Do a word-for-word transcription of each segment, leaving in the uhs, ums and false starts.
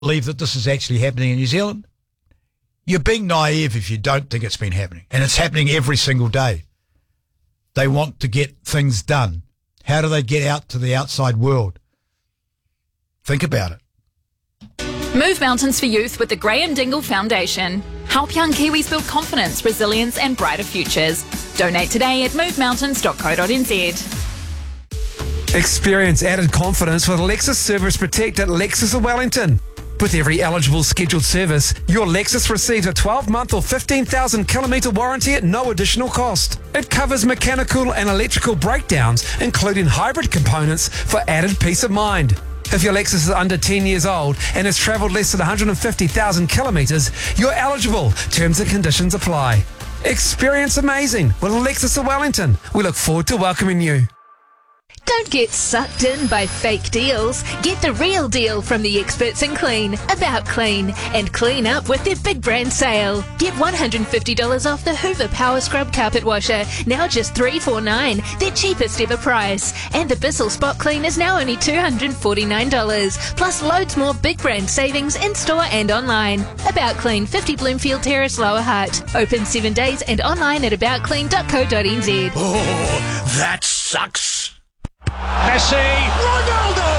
believe that this is actually happening in New Zealand? You're being naive if you don't think it's been happening. And it's happening every single day. They want to get things done. How do they get out to the outside world? Think about it. Move mountains for youth with the Graham Dingle Foundation. Help young Kiwis build confidence, resilience and brighter futures. Donate today at move mountains dot co dot n z. Experience added confidence with Lexus Service Protect at Lexus of Wellington. With every eligible scheduled service, your Lexus receives a twelve-month or fifteen thousand kilometre warranty at no additional cost. It covers mechanical and electrical breakdowns, including hybrid components, for added peace of mind. If your Lexus is under ten years old and has travelled less than one hundred fifty thousand kilometres, you're eligible. Terms and conditions apply. Experience amazing with Lexus of Wellington. We look forward to welcoming you. Don't get sucked in by fake deals. Get the real deal from the experts in clean, About Clean, and clean up with their big brand sale. Get one hundred fifty dollars off the Hoover Power Scrub Carpet Washer, now just three hundred forty-nine dollars, their cheapest ever price. And the Bissell Spot Clean is now only two hundred forty-nine dollars, plus loads more big brand savings in-store and online. About Clean, fifty Bloomfield Terrace, Lower Hutt. Open seven days and online at about clean dot co dot n z. Oh, that sucks. Messi, Ronaldo!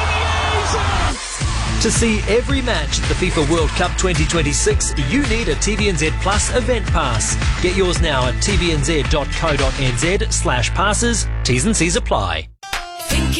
To see every match at the FIFA World Cup twenty twenty-six, you need a T V N Z Plus event pass. Get yours now at t v n z dot co dot n z slash passes. T's and C's apply.